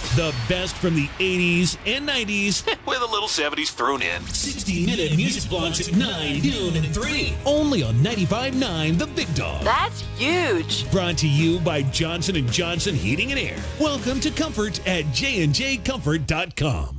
The best from the 80s and 90s with a little 70s thrown in. 60-minute music blocks at 9, noon, and 3. Only on 95.9 The Big Dog. That's huge. Brought to you by Johnson & Johnson Heating and Air. Welcome to Comfort at jnjcomfort.com.